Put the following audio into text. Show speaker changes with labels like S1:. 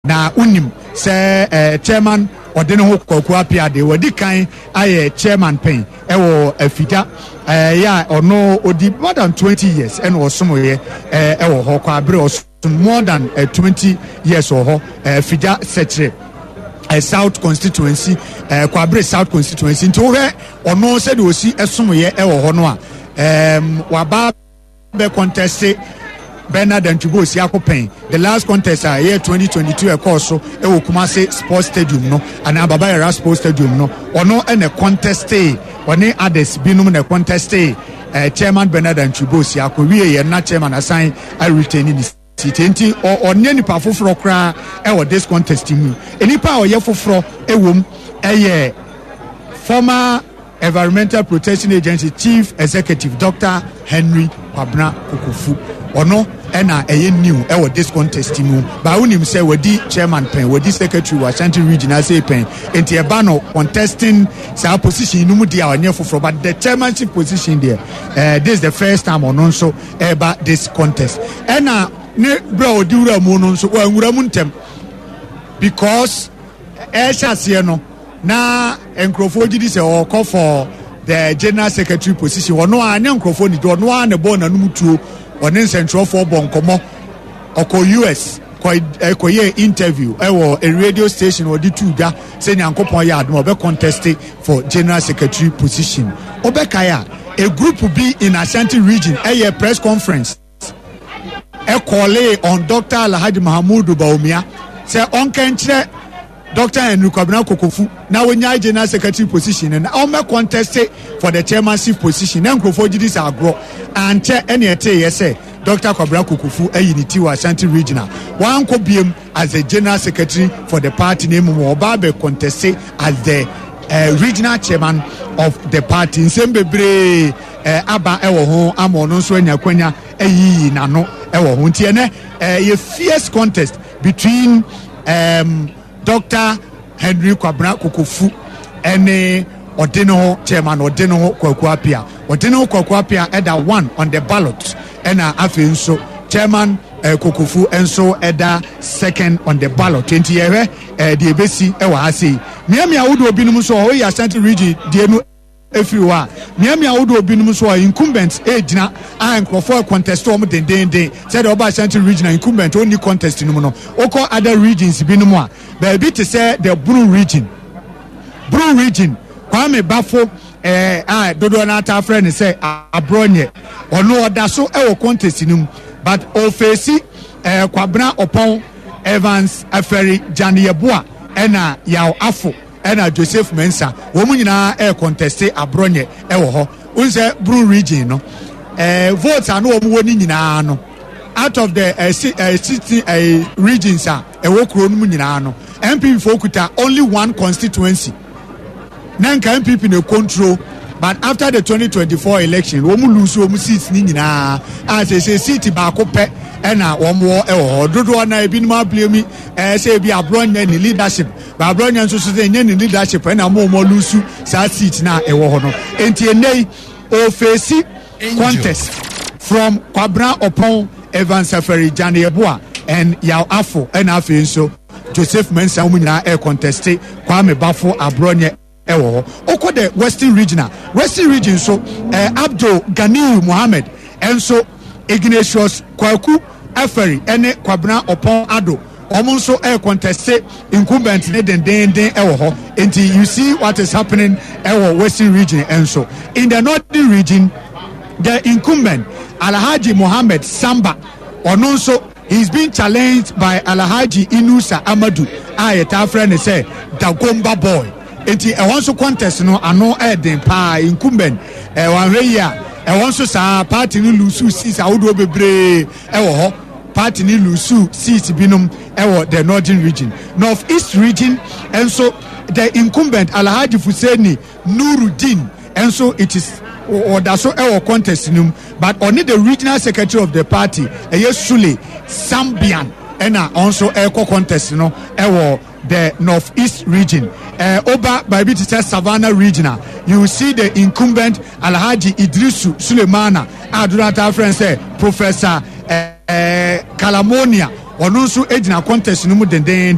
S1: na unim se chairman odene ho Kwaku Appiah de wadi kan aye chairman pen ewo afida ya ono odi more than 20 years and osomoye ewo ho kwa abre more than 20 years oho fida secretary South constituency Kwabre South constituency nto he ono se de osi esomoye ewo ho no a waba be contest Bernard Antwibo si akopen the last contest year 2022 course so ewo Kumasi Sports Stadium no ana Baba Yara Sports Stadium no ono ene contest one others binum na contest chairman Bernard Antwibo si akowie ye na chairman assign I retain this Titi or any powerful fro cry or this contest mu. Any power ye fofro ewom eye former Environmental Protection Agency Chief Executive Dr. Henry Kwabena Kokofu. Ono ena eye new or this contest mu. Ba unim say wadi chairman pen, wadi secretary wa Ashanti Regional say pen. Enti ebano contesting sa position no mu dia onye fofro, but the chairmanship position there. This is the first time on so eba this contest. Ena ne bro diura mu no so wanwura mu ntem because chase no na enkrofo gidi se o call for the general secretary position ono anya enkrofo ni do no an bo na num tuo one central for bonkomo oko US koye interview ewo a radio station odi tuda se nyankopon ya admo be contest for general secretary position obekaya a group will be in Ashanti region a press conference a call on Dr. Alhaji Mahamudu Bawumia say on kentre Dr. Henry Kwabena Kokofu now when you general secretary position and on me contest for the chairmanship position and Krofo Jidis agro and chair any say Dr. Kwabena Kokofu a unity wa Ashanti regional one ko biem as the general secretary for the party name mo Obabe contest as the regional chairman of the party Nsembebre aba ewo ho amono so anya kwanya eyi nano ewo ho ntiene a fierce contest between Dr. Henry Kwabena Kokofu and Odino chairman Odino Kwaku Appiah. Odino Kwaku Appiah eda one on the ballot and afin so chairman Kokofu and so eda second on the ballot 20 year the ebesi ewa ase miami awudo binum so o ya Ashanti region die no efiwa miami awudo binum so incumbent ejina an crofo contest o mo den said oba Ashanti region incumbent only contest no no oko other regions binum a be to say the blue region Kwame Bafo dodo na ta friend say abronye ono oda so e wo contest num but o face Kwabena Opon Evans Aferi Janiyeboa ena yaw afo ena Joseph Mensah wo mu nyina contest abronye wo ho unse blue region no votes are no wo mu woni nyina no out of the 60 regions wo kro no mu nyina no MPP fokuta only one constituency nanka MPP no control but after the 2024 election wo mu lose wo mu seats ni nyina as say seat ba ko pe ena wo mo dodo na ebi no ablemi say bi abronya ni leadership ba abronya nso so say ni leadership ena mo lose sa seat na ewo ho no enti enei o face contest from Kwabena Opon Evans Aferi Janiyeboa and Yaw Afo and afi nso Joseph Mensah wo nyina contest Kwame Bafo abronya ewo oko the western region so Abdul Ganiu Mohammed enso Ignatius Kwaku Aferi ene Kwabena Opon Ado omonso contest incumbent ne den ewo ho until you see what is happening ewo western region enso in the northern region the incumbent Alhaji Mohammed Samba ononso he's been challenged by Alhaji Inusa Amadu ayeta friend say Dagomba boy enti so contest no ano den pa incumbent wan hweya so sa party ni lusu seats awodo bebre ewo ho party ni lusu seats binum ewo the northern region northeast region and so the incumbent Alhaji Fuseni Nuruddin and so it is or that's so ewo contest num but only the regional secretary of the party Sule Sambian and also eco contest no ewo the northeast region over by bit Savannah regional you will see the incumbent Alhaji Idrisu Sulemana adurata friend say Professor Kalamonia onunso ejina contest no mu den